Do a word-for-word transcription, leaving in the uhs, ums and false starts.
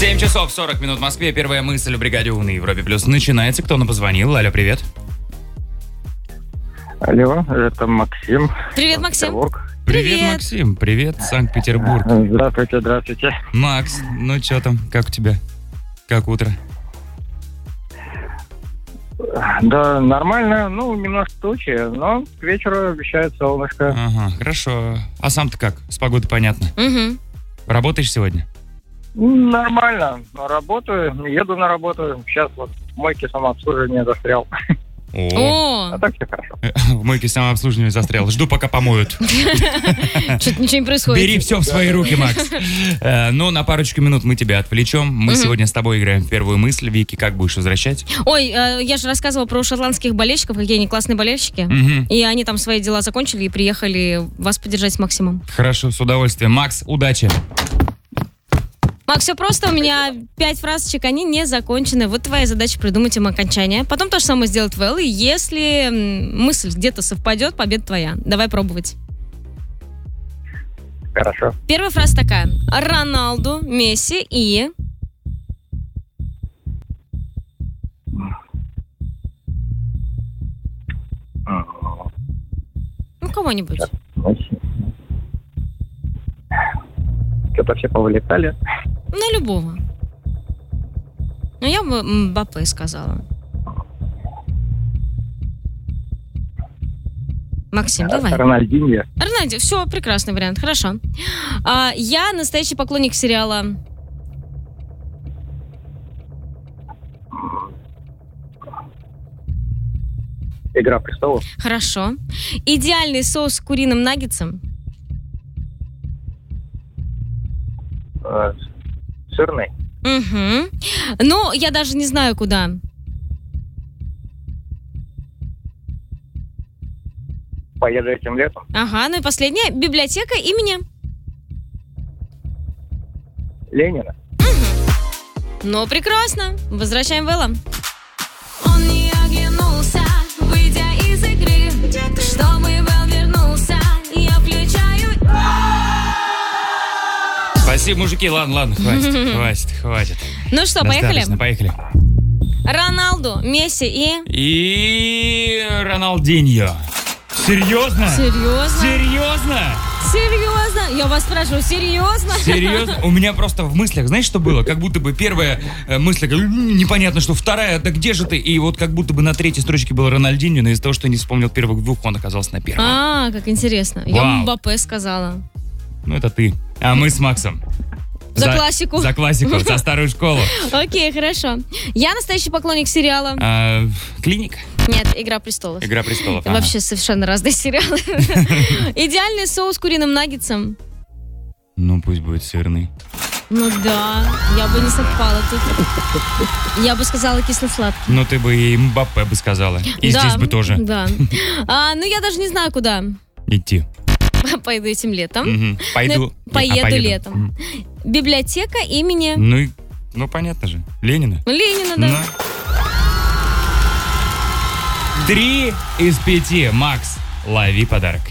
семь часов сорок минут в Москве. Первая мысль в бригаде У на Европе Плюс начинается. Кто нам позвонил? Алло, привет. Алло, это Максим. Привет, Максим. Санкт-Петербург. Привет, Привет. Максим. Привет, Санкт-Петербург. Здравствуйте, здравствуйте. Макс, ну что там? Как у тебя? Как утро? Да, нормально. Ну, немножко тучи, но к вечеру обещает солнышко. Ага, хорошо. А сам-то как? С погодой понятно. Угу. Работаешь сегодня? Нормально. Работаю, еду на работу. Сейчас вот в мойке самообслуживания застрял. О, А так все хорошо. в мойке самообслуживания застрял. Жду, пока помоют. Что-то ничего не происходит. Бери все в свои руки, Макс. Э, Ну, на парочку минут мы тебя отвлечем. Мы сегодня с тобой играем в первую мысль. Вики, как будешь возвращать? Ой, э, я же рассказывала про шотландских болельщиков, какие они классные болельщики. Мгм. И они там свои дела закончили и приехали вас поддержать с Максимом. Хорошо, с удовольствием. Макс, удачи. Макс, все просто, у меня пять фразочек, они не закончены. Вот твоя задача придумать им окончание. Потом то же самое сделает Вэл. И если м, мысль где-то совпадет, победа твоя. Давай пробовать. Хорошо. Первая фраза такая. Роналду, Месси и... Ну, кого-нибудь. Что-то все повылетали. Ну, любого. Ну, я бы Мбаппе сказала. Максим, давай. Рональдиньо. Рональдо, все, прекрасный вариант, хорошо. А, я настоящий поклонник сериала. Игра престолов. Хорошо. Идеальный соус с куриным наггетсом. Э, Сырный. Угу. Ну, я даже не знаю, куда. Поеду этим летом. Ага, ну и последняя. Библиотека имени. Ленина. Ну, прекрасно. Возвращаем Вэлла. Он не оглянулся, выйдя из игры. Чтобы Вэл вернулся, я включаю. Спасибо, мужики. Ладно, ладно, хватит, хватит, хватит. Ну что, поехали? Достаточно, поехали. Роналду, Месси и... И Роналдиньо. Серьезно? Серьезно? Серьезно? Серьезно? Я вас спрашиваю, серьезно? Серьезно? У меня просто в мыслях, знаешь, что было? Как будто бы первая э, мысль, как, «М, непонятно, что вторая, да где же ты? И вот как будто бы на третьей строчке был Рональдиньо, но из-за того, что не вспомнил первых двух, он оказался на первом. А, как интересно. Я Вау. Мбаппе сказала. Ну, это ты. А мы с Максом. За классику. За классику, за старую школу. Окей, хорошо. Я настоящий поклонник сериала. А, клиника? Нет, «Игра престолов». Игра престолов. Это ага. вообще совершенно разные сериалы. Идеальный соус с куриным наггетсом. Ну, пусть будет сырный. Ну да, я бы не совпала тут. Я бы сказала кисло-сладкий. Ну, ты бы и Мбаппе бы сказала. И Да, здесь бы тоже Да. А, ну, я даже не знаю, куда. идти. Пойду этим летом. Мгм. Пойду. Ну, поеду А, поеду. летом. Мгм. Библиотека имени... Ну, и, ну, понятно же. Ленина. Ленина, да. Ну. Три из пяти. Макс, лови подарок.